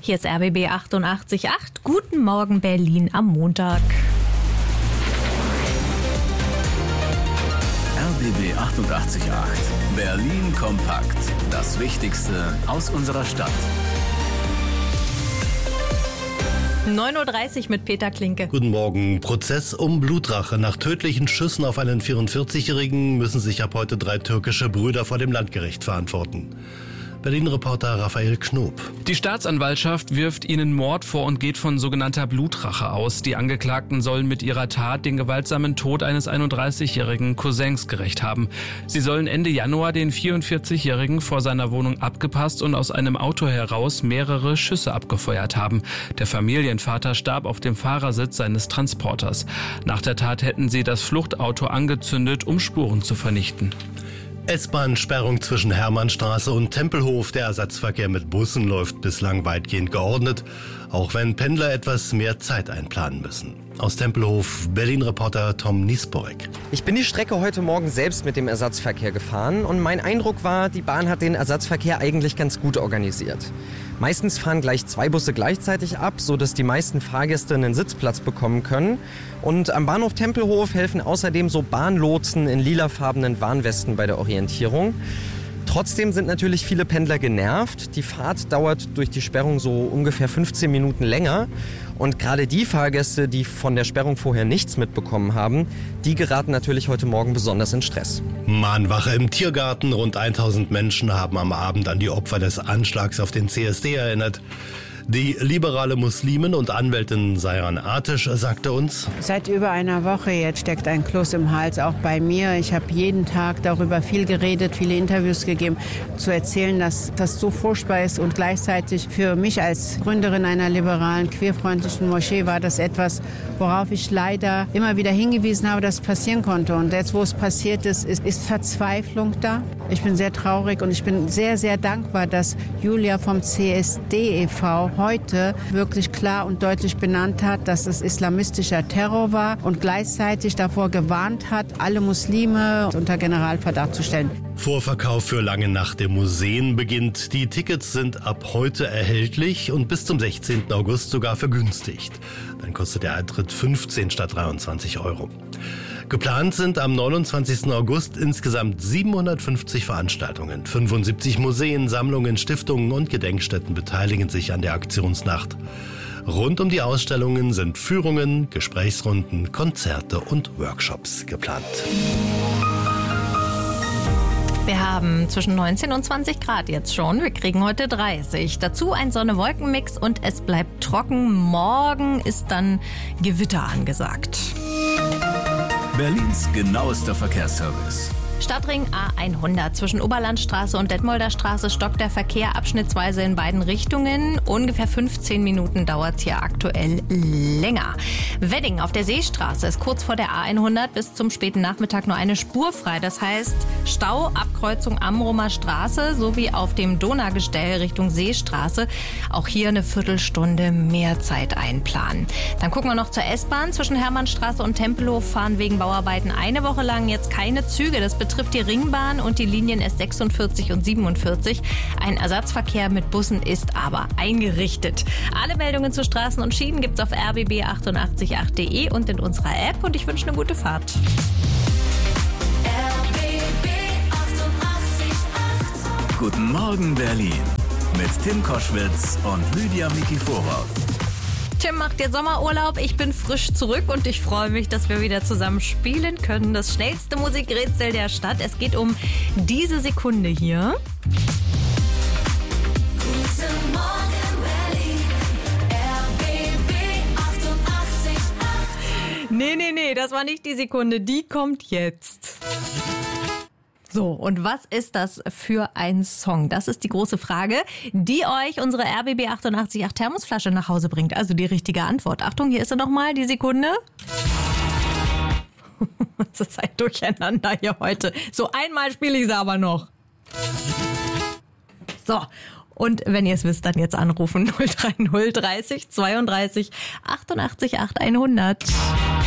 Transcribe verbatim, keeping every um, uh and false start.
Hier ist R B B achtundachtzig Komma acht. Guten Morgen Berlin am Montag. R B B achtundachtzig Komma acht. Berlin kompakt. Das Wichtigste aus unserer Stadt. neun Uhr dreißig mit Peter Klinke. Guten Morgen. Prozess um Blutrache. Nach tödlichen Schüssen auf einen vierundvierzigjährigen müssen sich ab heute drei türkische Brüder vor dem Landgericht verantworten. Berlin-Reporter Raphael Knob. Die Staatsanwaltschaft wirft ihnen Mord vor und geht von sogenannter Blutrache aus. Die Angeklagten sollen mit ihrer Tat den gewaltsamen Tod eines einunddreißigjährigen Cousins gerächt haben. Sie sollen Ende Januar den vierundvierzigjährigen vor seiner Wohnung abgepasst und aus einem Auto heraus mehrere Schüsse abgefeuert haben. Der Familienvater starb auf dem Fahrersitz seines Transporters. Nach der Tat hätten sie das Fluchtauto angezündet, um Spuren zu vernichten. S-Bahn-Sperrung zwischen Hermannstraße und Tempelhof. Der Ersatzverkehr mit Bussen läuft bislang weitgehend geordnet, auch wenn Pendler etwas mehr Zeit einplanen müssen. Aus Tempelhof, Berlin-Reporter Tom Niesborek. Ich bin die Strecke heute Morgen selbst mit dem Ersatzverkehr gefahren und mein Eindruck war, die Bahn hat den Ersatzverkehr eigentlich ganz gut organisiert. Meistens fahren gleich zwei Busse gleichzeitig ab, sodass die meisten Fahrgäste einen Sitzplatz bekommen können. Und am Bahnhof Tempelhof helfen außerdem so Bahnlotsen in lilafarbenen Warnwesten bei der Orientierung. Trotzdem sind natürlich viele Pendler genervt. Die Fahrt dauert durch die Sperrung so ungefähr fünfzehn Minuten länger. Und gerade die Fahrgäste, die von der Sperrung vorher nichts mitbekommen haben, die geraten natürlich heute Morgen besonders in Stress. Mahnwache im Tiergarten. Rund tausend Menschen haben am Abend an die Opfer des Anschlags auf den C S D erinnert. Die liberale Muslimin und Anwältin Seyran Atisch sagte uns: Seit über einer Woche jetzt steckt ein Kloß im Hals, auch bei mir. Ich habe jeden Tag darüber viel geredet, viele Interviews gegeben, zu erzählen, dass das so furchtbar ist. Und gleichzeitig für mich als Gründerin einer liberalen, queerfreundlichen Moschee war das etwas, worauf ich leider immer wieder hingewiesen habe, dass es passieren konnte. Und jetzt, wo es passiert ist, ist, ist Verzweiflung da. Ich bin sehr traurig und ich bin sehr, sehr dankbar, dass Julia vom C S D e V heute wirklich klar und deutlich benannt hat, dass es islamistischer Terror war und gleichzeitig davor gewarnt hat, alle Muslime unter Generalverdacht zu stellen. Vorverkauf für Lange Nacht im Museen beginnt. Die Tickets sind ab heute erhältlich und bis zum sechzehnten August sogar vergünstigt. Dann kostet der Eintritt fünfzehn statt dreiundzwanzig Euro. Geplant sind am neunundzwanzigsten August insgesamt siebenhundertfünfzig Veranstaltungen. fünfundsiebzig Museen, Sammlungen, Stiftungen und Gedenkstätten beteiligen sich an der Aktionsnacht. Rund um die Ausstellungen sind Führungen, Gesprächsrunden, Konzerte und Workshops geplant. Wir haben zwischen neunzehn und zwanzig Grad jetzt schon. Wir kriegen heute dreißig. Dazu ein Sonne-Wolken-Mix und es bleibt trocken. Morgen ist dann Gewitter angesagt. Berlins genauester Verkehrsservice. Stadtring A hundert. Zwischen Oberlandstraße und Detmolder Straße stockt der Verkehr abschnittsweise in beiden Richtungen. Ungefähr fünfzehn Minuten dauert es hier aktuell länger. Wedding auf der Seestraße ist kurz vor der A hundert bis zum späten Nachmittag nur eine Spur frei. Das heißt Stau, Abkreuzung Amrumer Straße sowie auf dem Donaugestell Richtung Seestraße. Auch hier eine Viertelstunde mehr Zeit einplanen. Dann gucken wir noch zur S-Bahn. Zwischen Hermannstraße und Tempelhof fahren wegen Bauarbeiten eine Woche lang jetzt keine Züge. Das betrifft die Ringbahn und die Linien S sechsundvierzig und siebenundvierzig. Ein Ersatzverkehr mit Bussen ist aber eingerichtet. Alle Meldungen zu Straßen und Schienen gibt's auf r b b achtundachtzig Komma acht punkt de und in unserer App. Und ich wünsche eine gute Fahrt. R B B achtundachtzig Komma acht. Guten Morgen Berlin mit Tim Koschwitz und Lydia Mikiforov. Tim macht jetzt Sommerurlaub, ich bin frisch zurück und ich freue mich, dass wir wieder zusammen spielen können. Das schnellste Musikrätsel der Stadt. Es geht um diese Sekunde hier. Guten Morgen Berlin, R B B achtundachtzig Komma acht. Nee, nee, nee, das war nicht die Sekunde, die kommt jetzt. So, und was ist das für ein Song? Das ist die große Frage, die euch unsere R B B achtundachtzig Komma acht Thermosflasche nach Hause bringt. Also die richtige Antwort. Achtung, hier ist sie nochmal, die Sekunde. Das ist ein Durcheinander hier heute. So, einmal spiele ich sie aber noch. So, und wenn ihr es wisst, dann jetzt anrufen. null drei null dreißig zweiunddreißig achtundachtzig acht hundert.